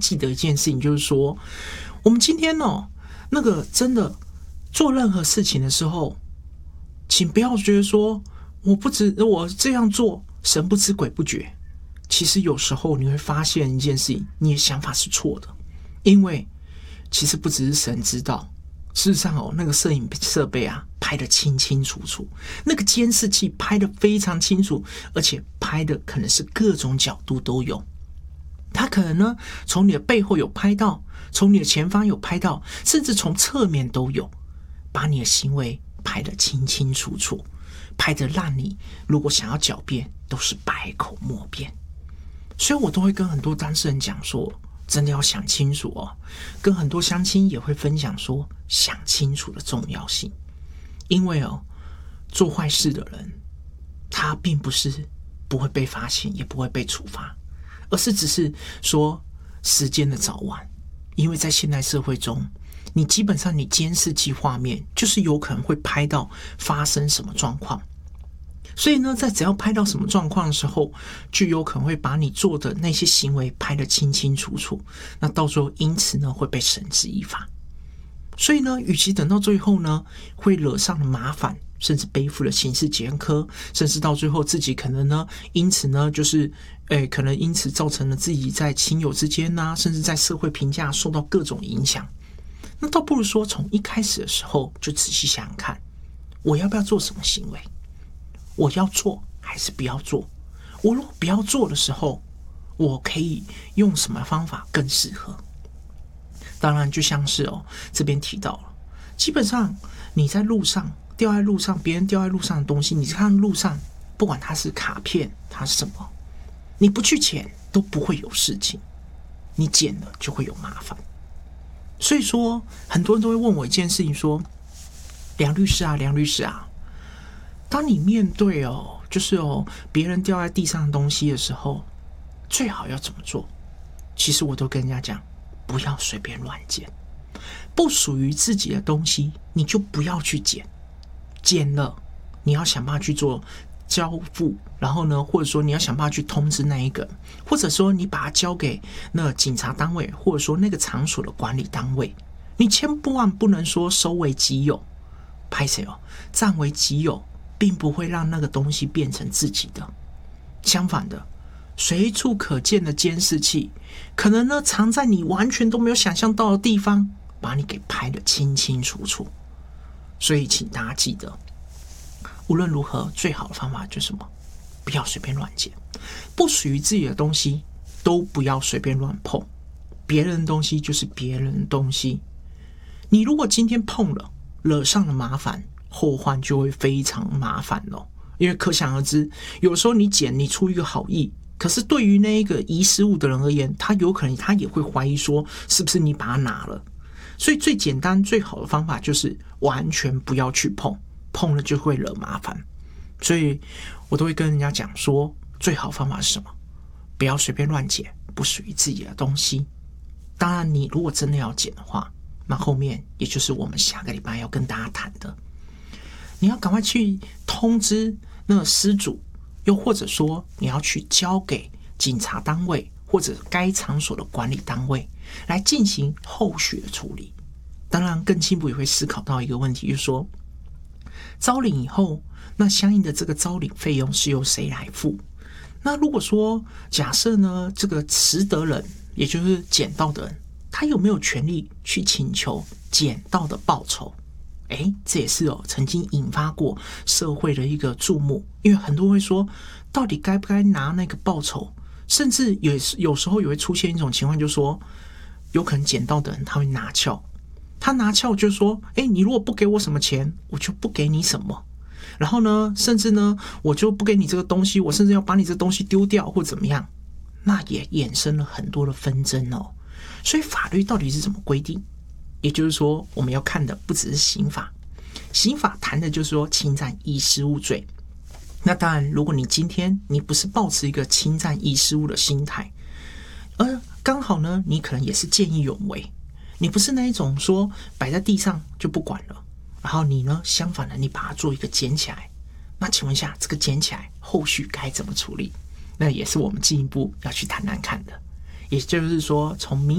记得一件事情，就是说，我们今天那个真的做任何事情的时候，请不要觉得说我这样做神不知鬼不觉。其实有时候你会发现一件事情，你的想法是错的，因为其实不只是神知道，事实上那个摄影设备啊拍得清清楚楚，那个监视器拍得非常清楚，而且拍的可能是各种角度都有。他可能呢从你的背后有拍到，从你的前方有拍到，甚至从侧面都有，把你的行为拍得清清楚楚，拍得让你如果想要狡辩都是百口莫辩。所以我都会跟很多当事人讲说，真的要想清楚跟很多乡亲也会分享说，想清楚的重要性。因为做坏事的人他并不是不会被发现，也不会被处罚，而是只是说时间的早晚。因为在现代社会中，你基本上你监视器画面就是有可能会拍到发生什么状况，所以呢在只要拍到什么状况的时候，就有可能会把你做的那些行为拍得清清楚楚，那到时候因此呢会被绳之以法。所以呢与其等到最后呢会惹上了麻烦，甚至背负了刑事前科，甚至到最后自己可能呢因此呢就是可能因此造成了自己在亲友之间甚至在社会评价受到各种影响，那倒不如说从一开始的时候就仔细想想看，我要不要做什么行为，我要做还是不要做，我如果不要做的时候，我可以用什么方法更适合。当然就像是这边提到了，基本上你在路上掉在路上，别人掉在路上的东西，你看路上不管它是卡片它是什么，你不去捡都不会有事情，你捡了就会有麻烦。所以说很多人都会问我一件事情，说梁律师啊，当你面对就是别人掉在地上的东西的时候，最好要怎么做？其实我都跟人家讲，不要随便乱捡，不属于自己的东西你就不要去捡，捡了你要想办法去做交付，然后呢或者说你要想办法去通知那一个，或者说你把它交给那警察单位，或者说那个场所的管理单位，你千万不能说收为己有，拍谁占为己有并不会让那个东西变成自己的。相反的，随处可见的监视器可能呢藏在你完全都没有想象到的地方，把你给拍得清清楚楚。所以请大家记得，无论如何最好的方法就是什么？不要随便乱捡，不属于自己的东西都不要随便乱碰，别人的东西就是别人的东西，你如果今天碰了，惹上了麻烦，后患就会非常麻烦了。因为可想而知，有时候你捡你出一个好意，可是对于那一个遗失物的人而言，他有可能他也会怀疑说是不是你把它拿了。所以最简单最好的方法就是完全不要去碰，碰了就会惹麻烦。所以我都会跟人家讲说，最好的方法是什么？不要随便乱捡不属于自己的东西。当然你如果真的要捡的话，那后面也就是我们下个礼拜要跟大家谈的，你要赶快去通知那个失主，又或者说你要去交给警察单位或者该场所的管理单位来进行后续的处理。当然更进一步也会思考到一个问题，就是说招领以后，那相应的这个招领费用是由谁来付？那如果说假设呢这个拾得人，也就是捡到的人，他有没有权利去请求捡到的报酬？这也是曾经引发过社会的一个注目，因为很多人会说到底该不该拿那个报酬，甚至有时候也会出现一种情况，就是说有可能捡到的人他会拿翘，他拿翘就是说你如果不给我什么钱，我就不给你什么，然后呢甚至呢我就不给你这个东西，我甚至要把你这个东西丢掉或怎么样，那也衍生了很多的纷争所以法律到底是怎么规定？也就是说我们要看的不只是刑法，刑法谈的就是说侵占遗失物罪。那当然如果你今天你不是抱持一个侵占遗失物的心态，而刚好呢你可能也是见义勇为，你不是那一种说摆在地上就不管了，然后你呢相反的你把它做一个捡起来，那请问一下这个捡起来后续该怎么处理？那也是我们进一步要去谈谈看的。也就是说从